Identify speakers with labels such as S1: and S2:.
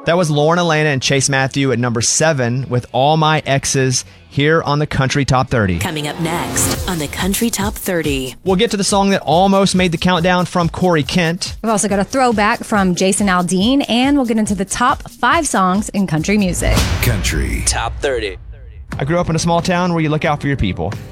S1: That was Lauren Elena and Chase Matthew at number 7 with All My Exes here on the Country Top 30.
S2: Coming up next on the Country Top 30.
S1: We'll get to the song that almost made the countdown from Corey Kent.
S3: We've also got a throwback from Jason Aldean, and we'll get into the top 5 songs in country music.
S4: Country
S5: Top 30.
S1: I grew up in a small town where you look out for your people.